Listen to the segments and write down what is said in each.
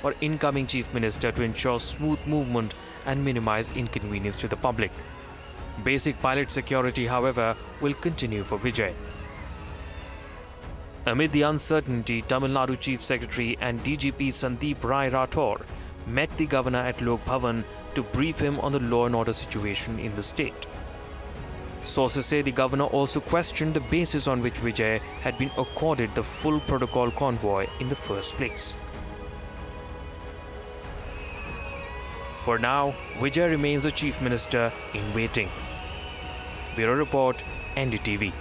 or incoming chief minister to ensure smooth movement and minimize inconvenience to the public. Basic pilot security, however, will continue for Vijay. Amid the uncertainty, Tamil Nadu Chief Secretary and DGP Sandeep Rai Rathore met the governor at Lok Bhavan to brief him on the law and order situation in the state. Sources say the governor also questioned the basis on which Vijay had been accorded the full protocol convoy in the first place. For now, Vijay remains the chief minister in waiting. Bureau Report, NDTV.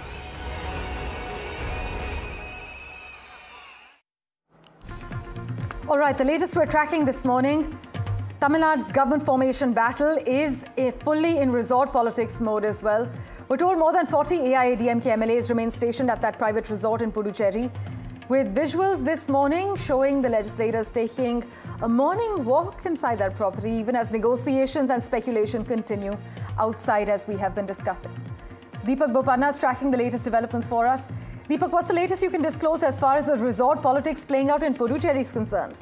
All right, the latest we're tracking this morning. Tamil Nadu's government formation battle is fully in resort politics mode as well. We're told more than 40 AIADMK MLAs remain stationed at that private resort in Puducherry, with visuals this morning showing the legislators taking a morning walk inside that property, even as negotiations and speculation continue outside, as we have been discussing. Deepak Bopanna is tracking the latest developments for us. Deepak, what's the latest you can disclose as far as the resort politics playing out in Puducherry is concerned?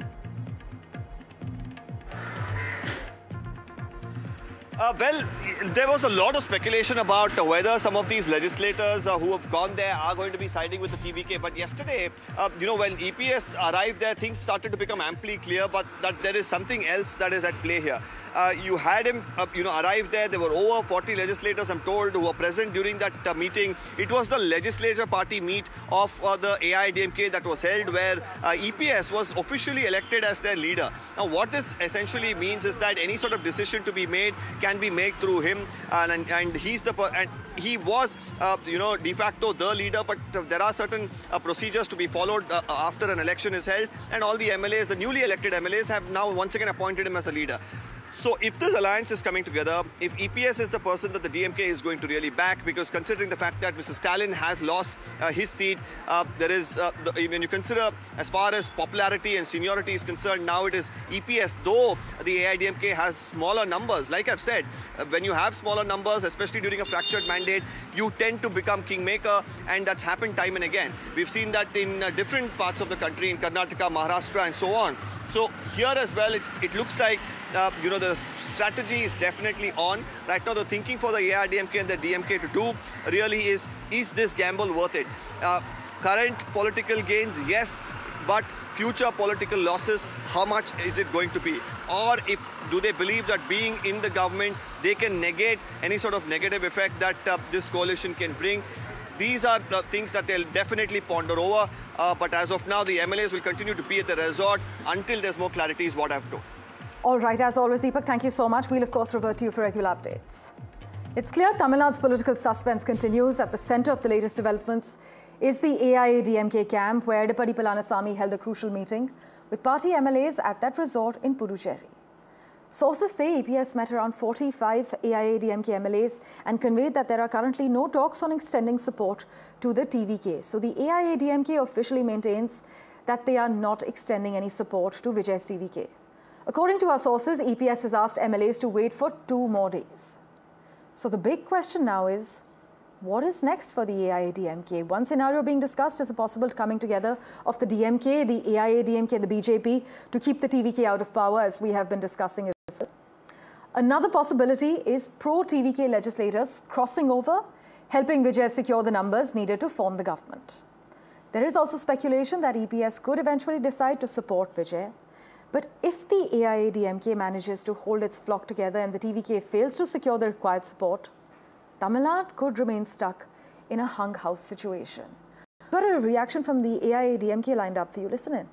Well, there was a lot of speculation about whether some of these legislators who have gone there are going to be siding with the TVK. But yesterday, when EPS arrived there, things started to become amply clear, but that there is something else that is at play here. You had him, arrive there. There were over 40 legislators, I'm told, who were present during that meeting. It was the legislature party meet of the AIADMK that was held, where EPS was officially elected as their leader. Now, what this essentially means is that any sort of decision to be made can be made through him, and he was de facto the leader, but there are certain procedures to be followed after an election is held, and all the MLAs, the newly elected MLAs, have now once again appointed him as a leader. So if this alliance is coming together, if EPS is the person that the DMK is going to really back, because considering the fact that Mr. Stalin has lost his seat, there is, when you consider as far as popularity and seniority is concerned, now it is EPS, though the AIADMK has smaller numbers. Like I've said, when you have smaller numbers, especially during a fractured mandate, you tend to become kingmaker, and that's happened time and again. We've seen that in different parts of the country, in Karnataka, Maharashtra, and so on. So here as well, it looks like, the strategy is definitely on. Right now, the thinking for the AIADMK and the DMK to do really is this gamble worth it? Current political gains, yes, but future political losses, how much is it going to be? Or do they believe that being in the government, they can negate any sort of negative effect that this coalition can bring? These are the things that they'll definitely ponder over. But as of now, the MLAs will continue to be at the resort until there's more clarity, is what I've told. All right, as always, Deepak, thank you so much. We'll, of course, revert to you for regular updates. It's clear Tamil Nadu's political suspense continues. At the center of the latest developments is the AIADMK camp, where Edappadi Palanisamy held a crucial meeting with party MLAs at that resort in Puducherry. Sources say EPS met around 45 AIADMK MLAs and conveyed that there are currently no talks on extending support to the TVK. So the AIADMK officially maintains that they are not extending any support to Vijay's TVK. According to our sources, EPS has asked MLAs to wait for 2 more days. So the big question now is, what is next for the AIADMK? One scenario being discussed is a possible coming together of the DMK, the AIADMK, the BJP to keep the TVK out of power, as we have been discussing as well. Another possibility is pro-TVK legislators crossing over, helping Vijay secure the numbers needed to form the government. There is also speculation that EPS could eventually decide to support Vijay. But if the AIADMK manages to hold its flock together and the TVK fails to secure the required support, Tamil Nadu could remain stuck in a hung house situation. We've got a reaction from the AIADMK lined up for you. Listen in.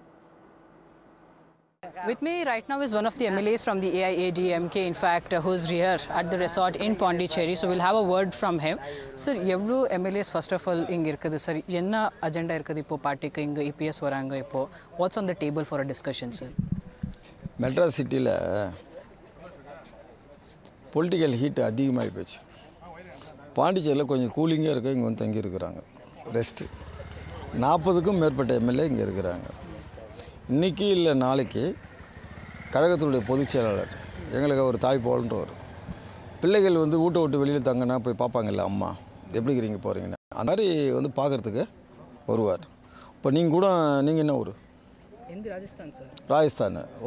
With me right now is one of the MLAs from the AIADMK, in fact, who's here at the resort in Pondicherry. So we'll have a word from him. Sir, evlo MLAs first of all inga irukudhu sir. Enna agenda irukudhu ipo party ku inga EPS varanga ipo. What's on the table for a discussion, sir? Madras city la political heat அதிகமாகி போச்சு. பாண்டிச்சேரியில் கொஞ்சம் கூலிங்காக இருக்க இங்கே வந்து தங்கி இருக்கிறாங்க. ரெஸ்ட் 40க்கும் மேற்பட்ட எம்எல்ஏ இங்கே இருக்கிறாங்க. இன்றைக்கி இல்லை நாளைக்கு கழகத்தினுடைய பொதுச் செயலாளர் எங்களுக்கு ஒரு தாய் போலன்றவர் பிள்ளைகள் வந்து வீட்டை விட்டு வெளியில் தங்கினா போய் பார்ப்பாங்கல்ல, அம்மா எப்படி இருக்கிறீங்க போகிறீங்கன்னு, அந்த மாதிரி வந்து பார்க்குறதுக்கு வருவார். இப்போ நீங்கள் என்ன ஊர்? ராஜஸ்தான் சார். ராஜஸ்தான்.